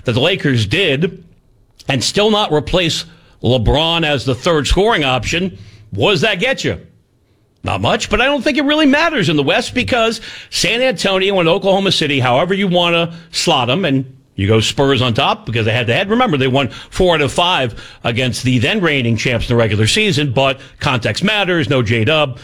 that the Lakers did and still not replace LeBron as the third scoring option, what does that get you? Not much, but I don't think it really matters in the West because San Antonio and Oklahoma City, however you want to slot them, and you go Spurs on top because they had to head. Remember, they won 4 out of 5 against the then reigning champs in the regular season, but context matters. No J-Dub,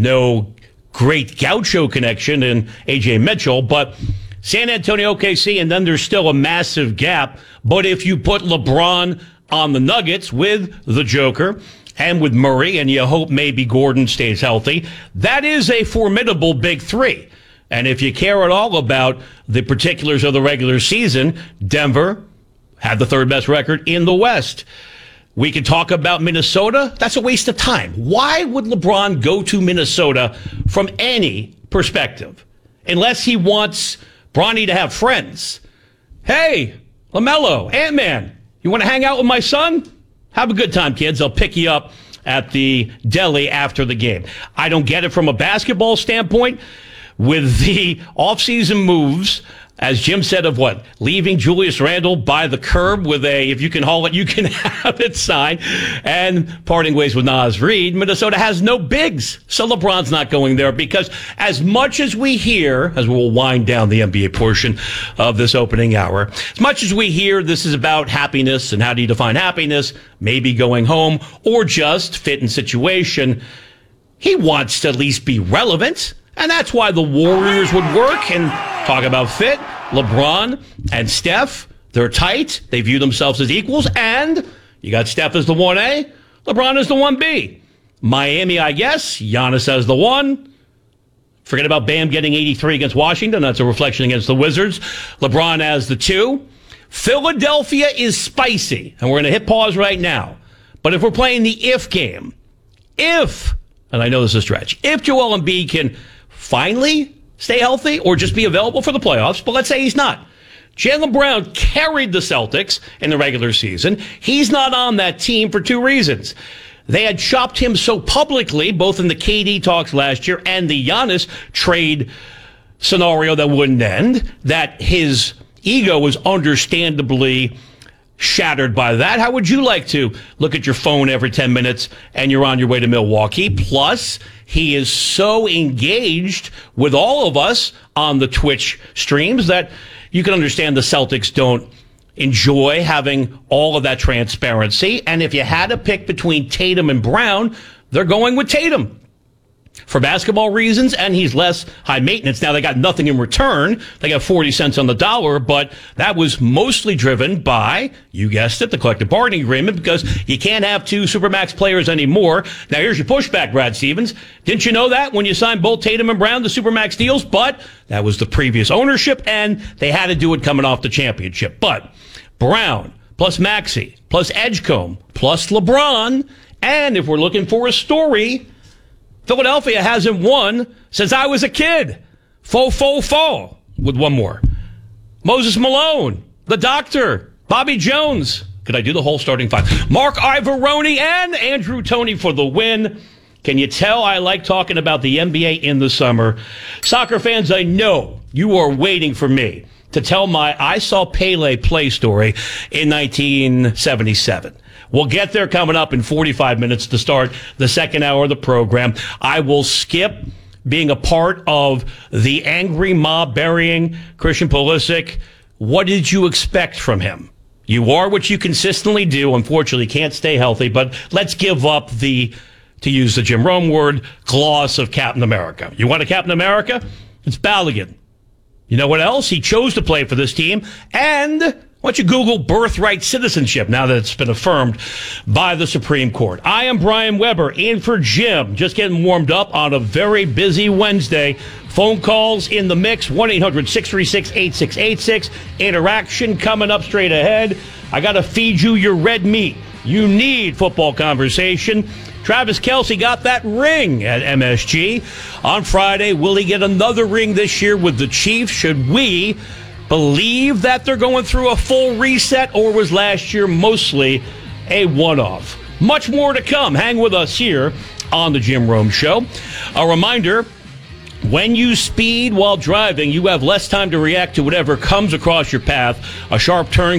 no great Gaucho connection in A.J. Mitchell, but San Antonio, OKC, and then there's still a massive gap. But if you put LeBron on the Nuggets with the Joker and with Murray, and you hope maybe Gordon stays healthy, that is a formidable big three. And if you care at all about the particulars of the regular season, Denver had the third best record in the West. We could talk about Minnesota. That's a waste of time. Why would LeBron go to Minnesota from any perspective? Unless he wants Bronny to have friends. Hey, LaMelo, Ant-Man, you want to hang out with my son? Have a good time, kids. I'll pick you up at the deli after the game. I don't get it from a basketball standpoint. With the offseason moves, as Jim said, of what? Leaving Julius Randle by the curb with a, if you can haul it, you can have it sign, and parting ways with Naz Reid. Minnesota has no bigs, so LeBron's not going there because as much as we hear, as we'll wind down the NBA portion of this opening hour, as much as we hear this is about happiness and how do you define happiness, maybe going home or just fit in situation, he wants to at least be relevant. And that's why the Warriors would work and talk about fit. LeBron and Steph, they're tight. They view themselves as equals. And you got Steph as the 1A, LeBron as the 1B. Miami, I guess, Giannis as the 1. Forget about Bam getting 83 against Washington. That's a reflection against the Wizards. LeBron as the 2. Philadelphia is spicy. And we're going to hit pause right now. But if we're playing the if game, if, and I know this is a stretch, if Joel Embiid can finally stay healthy or just be available for the playoffs, but let's say he's not. Jaylen Brown carried the Celtics in the regular season. He's not on that team for 2 reasons. They had chopped him so publicly, both in the KD talks last year and the Giannis trade scenario that wouldn't end, that his ego was understandably shattered by that. How would you like to look at your phone every 10 minutes and you're on your way to Milwaukee? Plus, he is so engaged with all of us on the Twitch streams that you can understand the Celtics don't enjoy having all of that transparency. And if you had to pick between Tatum and Brown, they're going with Tatum for basketball reasons, and he's less high maintenance. Now, they got nothing in return. They got 40 cents on the dollar, but that was mostly driven by, you guessed it, the collective bargaining agreement, because you can't have 2 Supermax players anymore. Now, here's your pushback, Brad Stevens. Didn't you know that when you signed both Tatum and Brown to Supermax deals? But that was the previous ownership, and they had to do it coming off the championship. But Brown, plus Maxey, plus Edgecombe, plus LeBron, and if we're looking for a story, Philadelphia hasn't won since I was a kid. Faux, with one more. Moses Malone, the Doctor, Bobby Jones. Could I do the whole starting 5? Mark Ivaroni and Andrew Toney for the win. Can you tell I like talking about the NBA in the summer? Soccer fans, I know you are waiting for me to tell my I saw Pele play story in 1977. We'll get there coming up in 45 minutes to start the second hour of the program. I will skip being a part of the angry mob burying Christian Pulisic. What did you expect from him? You are what you consistently do. Unfortunately, can't stay healthy, but let's give up the, to use the Jim Rome word, gloss of Captain America. You want a Captain America? It's Balogun. You know what else? He chose to play for this team, and why don't you Google birthright citizenship now that it's been affirmed by the Supreme Court. I am Brian Weber, in for Jim, just getting warmed up on a very busy Wednesday. Phone calls in the mix, 1-800-636-8686. Interaction coming up straight ahead. I got to feed you your red meat. You need football conversation. Travis Kelce got that ring at MSG. On Friday, will he get another ring this year with the Chiefs? Should we believe that they're going through a full reset, or was last year mostly a one-off? Much more to come. Hang with us here on the Jim Rome Show. A reminder, when you speed while driving, you have less time to react to whatever comes across your path. A sharp turn